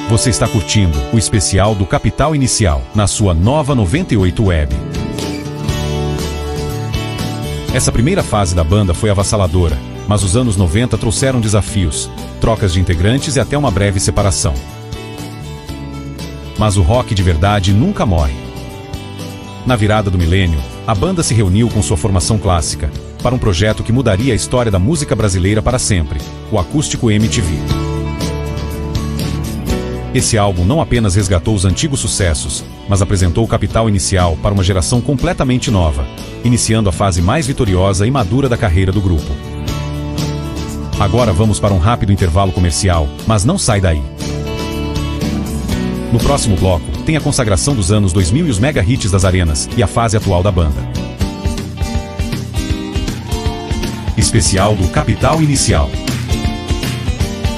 Você está curtindo o especial do Capital Inicial, na sua nova 98 Web. Essa primeira fase da banda foi avassaladora, mas os anos 90 trouxeram desafios, trocas de integrantes e até uma breve separação. Mas o rock de verdade nunca morre. Na virada do milênio, a banda se reuniu com sua formação clássica, para um projeto que mudaria a história da música brasileira para sempre, o Acústico MTV. Esse álbum não apenas resgatou os antigos sucessos, mas apresentou o Capital Inicial para uma geração completamente nova, iniciando a fase mais vitoriosa e madura da carreira do grupo. Agora vamos para um rápido intervalo comercial, mas não sai daí. No próximo bloco, tem a consagração dos anos 2000 e os mega hits das arenas e a fase atual da banda. Especial do Capital Inicial.